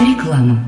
Реклама.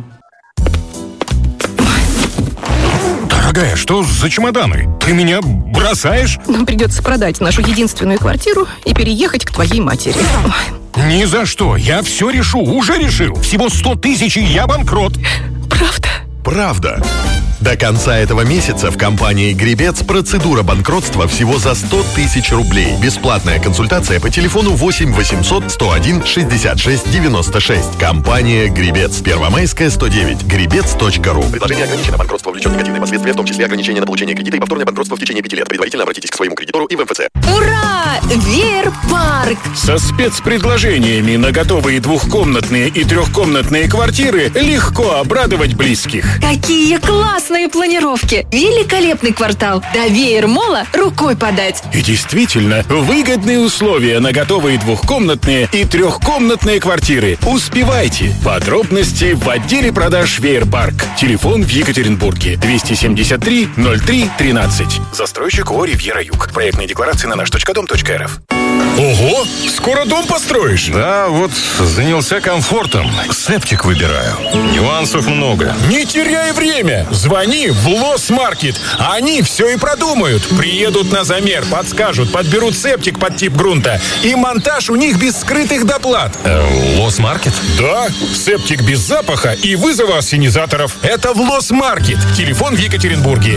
Дорогая, что за чемоданы? Ты меня бросаешь? Нам придется продать нашу единственную квартиру и переехать к твоей матери. Ой. Ни за что. Я все решу. Уже решил. Всего 100 тысяч, и я банкрот. Правда? Правда. До конца этого месяца в компании «Гребец» процедура банкротства всего за 100 тысяч рублей. Бесплатная консультация по телефону 8 800 101 66 96. Компания «Гребец». Первомайская, 109. Гребец.ру. Предложение ограничено. Банкротство влечет негативные последствия, в том числе ограничение на получение кредита и повторное банкротство в течение 5 лет. Предварительно обратитесь к своему кредитору и в МФЦ. Ура! Веерпарк! Со спецпредложениями на готовые двухкомнатные и трехкомнатные квартиры легко обрадовать близких. Какие классные планировки! Великолепный квартал! До Веермола рукой подать! И действительно, выгодные условия на готовые двухкомнатные и трехкомнатные квартиры. Успевайте! Подробности в отделе продаж Веерпарк. Телефон в Екатеринбурге 273 03 13. Застройщик ООО «Ривьера Юг». Проектные декларации на наш.дом.рф. Ого! Скоро дом построишь? Да, вот занялся комфортом. Септик выбираю. Нюансов много. Не теряй время! Звони в Лосмаркет. Они все и продумают. Приедут на замер, подскажут, подберут септик под тип грунта. И монтаж у них без скрытых доплат. Лосмаркет? Да, септик без запаха и вызова ассенизаторов. Это в Лосмаркет. Телефон в Екатеринбурге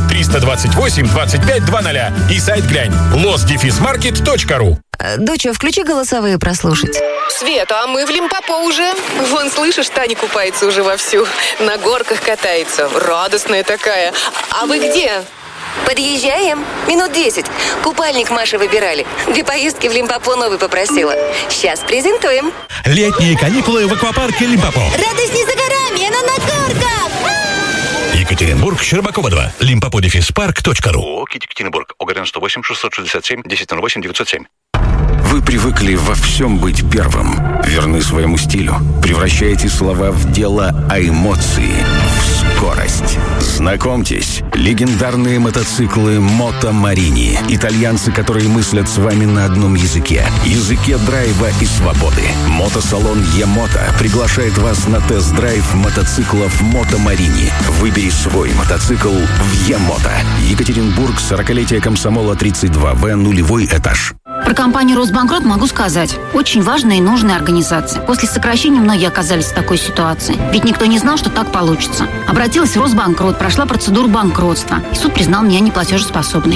328 25 00. И сайт глянь los-market.ru. Доча, включи голосовые прослушать. Света, а мы в Лимпопо уже. Вон, слышишь, Таня купается уже вовсю. На горках катается. Радостная такая. А вы где? Подъезжаем. Минут 10. Купальник Маши выбирали. Для поездки в Лимпопо новый попросила. Сейчас презентуем. Летние каникулы в аквапарке Лимпопо. Радость не за горами, она на горках. Екатеринбург, Щербакова 2. limpopo-park.ru. ООО «Екатеринбург». ОГРН 108 667 1008 907. Вы привыкли во всем быть первым, верны своему стилю. Превращаете слова в дело, а эмоции в скорость. Знакомьтесь, легендарные мотоциклы «Мото Марини». Итальянцы, которые мыслят с вами на одном языке. Языке драйва и свободы. Мотосалон «Емото» приглашает вас на тест-драйв мотоциклов «Мото Марини». Выбери свой мотоцикл в «Емото». Екатеринбург, 40-летие комсомола, 32В, нулевой этаж. Про компанию «Росбанкрот» могу сказать. Очень важная и нужная организация. После сокращения многие оказались в такой ситуации. Ведь никто не знал, что так получится. Обратилась в Росбанкрот, прошла процедуру банкротства. И суд признал меня неплатежеспособной.